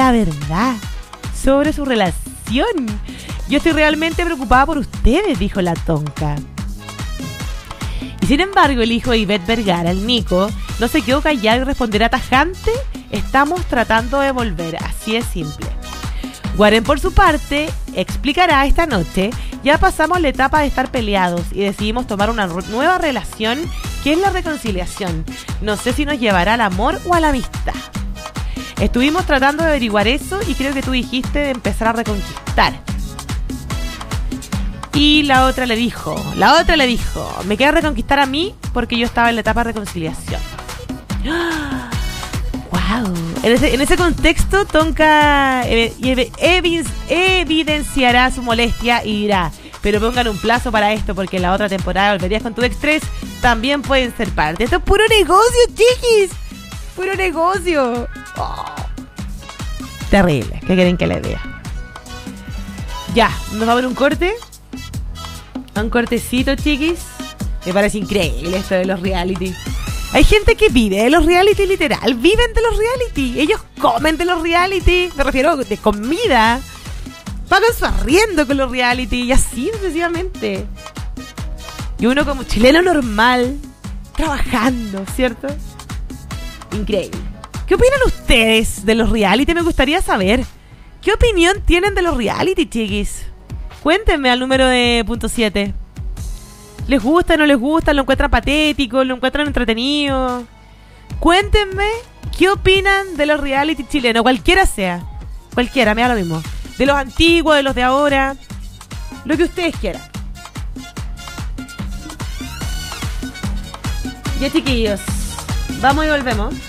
la verdad sobre su relación. Yo estoy realmente preocupada por ustedes, dijo la tonka. Y sin embargo, el hijo de Ivette Vergara, el Nico, no se quedó callado y responderá tajante: estamos tratando de volver, así es simple. Warren, por su parte, explicará esta noche: ya pasamos la etapa de estar peleados y decidimos tomar una nueva relación, que es la reconciliación. No sé si nos llevará al amor o a la amistad. Estuvimos tratando de averiguar eso y creo que tú dijiste de empezar a reconquistar. Y la otra le dijo, me queda reconquistar a mí porque yo estaba en la etapa de reconciliación. ¡Wow! En ese contexto, Tonka evidenciará su molestia y dirá: pero pongan un plazo para esto porque en la otra temporada volverías con tu ex 3, también pueden ser parte. Esto es puro negocio, chiquis. Puro negocio. Oh. Terrible. ¿Qué quieren que les diga? Ya, nos va a ver un corte. Un cortecito, chiquis. Me parece increíble esto de los reality. Hay gente que vive de los reality, literal. Viven de los reality. Ellos comen de los reality. Me refiero de comida. Pagan su arriendo con los reality. Y así sucesivamente. Y uno como chileno normal, trabajando, ¿cierto? Increíble. ¿Qué opinan ustedes de los reality? Me gustaría saber. ¿Qué opinión tienen de los reality, chiquis? Cuéntenme al número de .7. ¿Les gusta, no les gusta? ¿Lo encuentran patético? ¿Lo encuentran entretenido? Cuéntenme qué opinan de los reality chilenos. Cualquiera sea. Cualquiera, me da lo mismo. De los antiguos, de los de ahora. Lo que ustedes quieran. Ya, chiquillos. Vamos y volvemos.